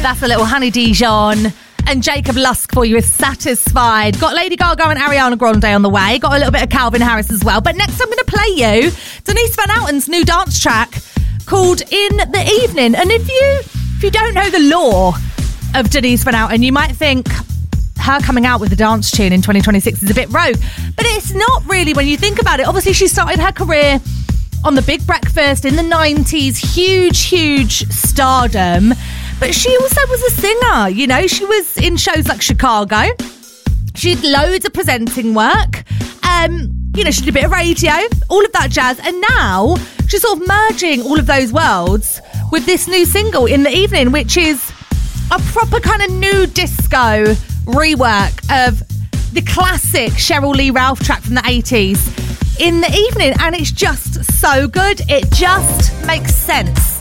That's a little Honey Dijon. And Jacob Lusk for you is Satisfied. Got Lady Gaga and Ariana Grande on the way. Got a little bit of Calvin Harris as well. But next I'm going to play you Denise Van Outen's new dance track called In the Evening. And if you don't know the lore of Denise Van Outen, you might think her coming out with a dance tune in 2026 is a bit rogue. But it's not really when you think about it. Obviously, she started her career on The Big Breakfast in the 90s. Huge stardom. But she also was a singer, you know. She was in shows like Chicago. She did loads of presenting work. You know, she did a bit of radio, all of that jazz. And now she's sort of merging all of those worlds with this new single, In the Evening, which is a proper kind of new disco rework of the classic Cheryl Lee Ralph track from the 80s, In the Evening. And it's just so good. It just makes sense.